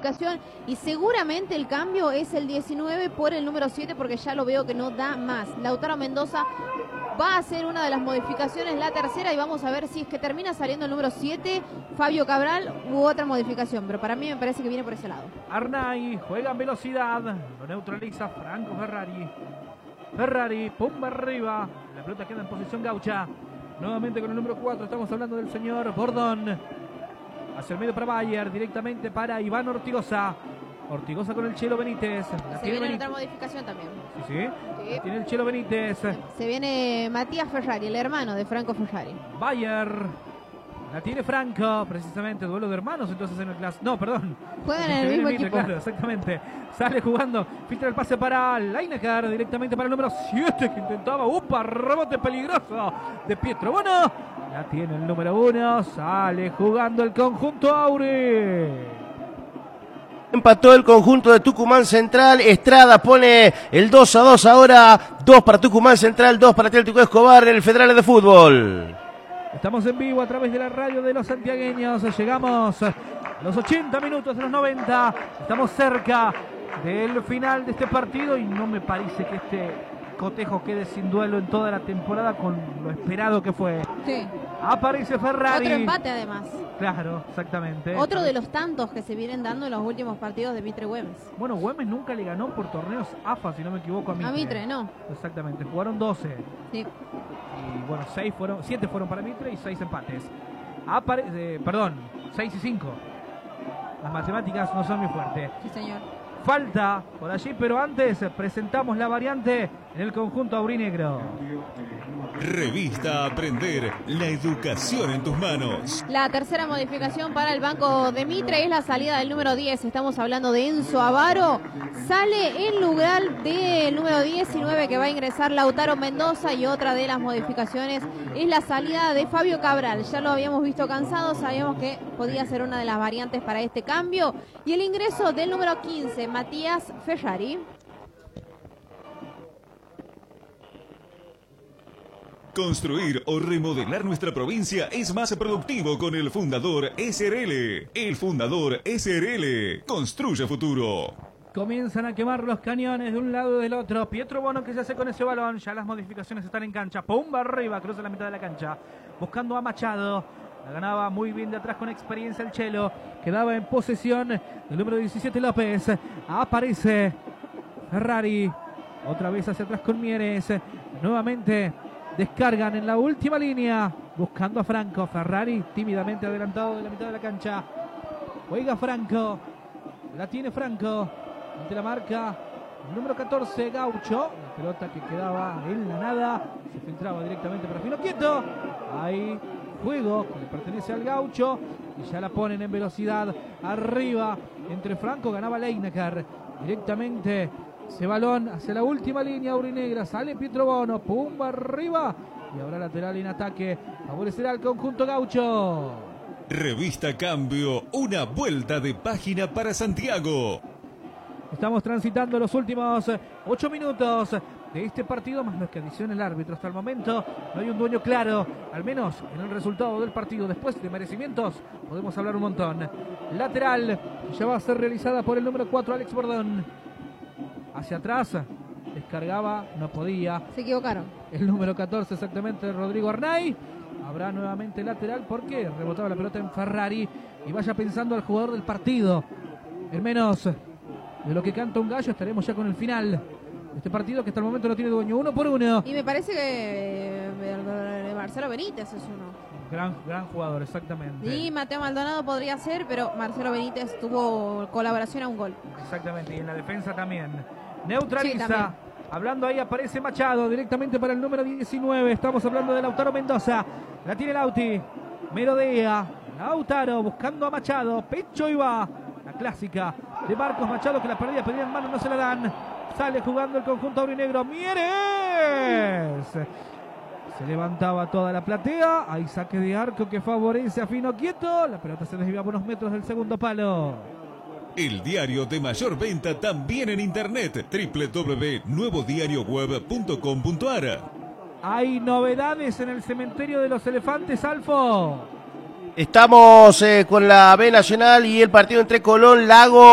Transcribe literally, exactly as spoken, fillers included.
modificación y seguramente el cambio es el diecinueve por el número siete porque ya lo veo que no da más. Lautaro Mendoza va a ser una de las modificaciones, la tercera, y vamos a ver si es que termina saliendo el número siete, Fabio Cabral, u otra modificación, pero para mí me parece que viene por ese lado. Arnay juega en velocidad, lo neutraliza Franco Ferrari. Ferrari, pumba arriba, la pelota queda en posición gaucha. Nuevamente con el número cuatro, estamos hablando del señor Bordón. Hacia el medio para Bayer, directamente para Iván Ortigosa. Ortigosa con el Chelo Benítez. La Se viene Benítez. Otra modificación también. Sí, sí. sí. Tiene el Chelo Benítez. Se viene Matías Ferrari, el hermano de Franco Ferrari. Bayer. La tiene Franco, precisamente, duelo de hermanos entonces en el clase. No, perdón. Juegan en el mismo Mitre, equipo. Claro, exactamente. Sale jugando, filtra el pase para Lineker, directamente para el número siete que intentaba. ¡Upa! Rebote peligroso de Pietro. Bueno, la tiene el número uno. Sale jugando el conjunto Auri. Empató el conjunto de Tucumán Central. Estrada pone el dos a dos ahora. dos para Tucumán Central, dos para Atlético Escobar en el Federal de Fútbol. Estamos en vivo a través de la radio de los santiagueños. Llegamos a los ochenta minutos de los noventa. Estamos cerca del final de este partido y no me parece que este cotejo quede sin duelo en toda la temporada con lo esperado que fue. Sí. Aparece Ferrari. Otro empate además. Claro, exactamente. Otro de los tantos que se vienen dando en los últimos partidos de Mitre Güemes. Bueno, Güemes nunca le ganó por torneos A F A, si no me equivoco, a Mitre. A Mitre, no. Exactamente, jugaron doce. Sí. Y bueno, seis fueron, siete fueron para Mitre y seis empates. Apare eh, perdón, seis y cinco. Las matemáticas no son muy fuertes. Sí, señor. Falta por allí, pero antes presentamos la variante en el conjunto aurinegro. Revista Aprender, la educación en tus manos. La tercera modificación para el banco de Mitre es la salida del número diez. Estamos hablando de Enzo Avaro. Sale en lugar del número diecinueve que va a ingresar Lautaro Mendoza, y otra de las modificaciones es la salida de Fabio Cabral. Ya lo habíamos visto cansado, sabíamos que podía ser una de las variantes para este cambio. Y el ingreso del número quince, Matías Ferrari. Construir o remodelar nuestra provincia es más productivo con el Fundador S R L. El Fundador S R L construye futuro. Comienzan a quemar los cañones de un lado y del otro. Pietro Bono que se hace con ese balón. Ya las modificaciones están en cancha. Pumba arriba, cruza la mitad de la cancha. Buscando a Machado. La ganaba muy bien de atrás con experiencia el Chelo. Quedaba en posesión del número diecisiete López. Aparece Ferrari. Otra vez hacia atrás con Mieres. Nuevamente descargan en la última línea. Buscando a Franco. Ferrari tímidamente adelantado de la mitad de la cancha. Juega Franco. La tiene Franco. Ante la marca el número catorce, Gaucho. La pelota que quedaba en la nada. Se filtraba directamente para Fino Quieto. Ahí juego que le pertenece al Gaucho. Y ya la ponen en velocidad arriba. Entre Franco ganaba Lineker. Directamente ese balón hacia la última línea aurinegra. Sale Pietro Bono. Pumba arriba. Y ahora lateral en ataque. Favorecerá al conjunto Gaucho. Revista Cambio. Una vuelta de página para Santiago. Estamos transitando los últimos ocho minutos de este partido, más lo que adiciona el árbitro. Hasta el momento no hay un dueño claro, al menos en el resultado del partido. Después de merecimientos podemos hablar un montón. Lateral, ya va a ser realizada por el número cuatro, Alex Bordón. Hacia atrás, descargaba, no podía. Se equivocaron. El número catorce exactamente, Rodrigo Arnay. Habrá nuevamente lateral porque rebotaba la pelota en Ferrari. Y vaya pensando al jugador del partido. En menos de lo que canta un gallo, estaremos ya con el final de este partido que hasta el momento no tiene dueño. Uno por uno. Y me parece que eh, Marcelo Benítez es uno. Gran, gran jugador, exactamente. Y Mateo Maldonado podría ser, pero Marcelo Benítez tuvo colaboración a un gol. Exactamente, y en la defensa también. Neutraliza. Sí, también. Hablando ahí aparece Machado directamente para el número diecinueve. Estamos hablando de Lautaro Mendoza. La tiene Lauti. Merodea. Lautaro buscando a Machado. Pecho y va. La clásica de Marcos Machado que la perdía, pedían mano, no se la dan. Sale jugando el conjunto aurinegro. ¡Mieres! Se levantaba toda la platea. Hay saque de arco que favorece a Fino Quieto. La pelota se desvía a unos metros del segundo palo. El diario de mayor venta también en internet. doble u doble u doble u punto nuevo diario web punto com punto a r. Hay novedades en el cementerio de los elefantes, Alfo. Estamos eh, con la B Nacional y el partido entre Colón, Lago.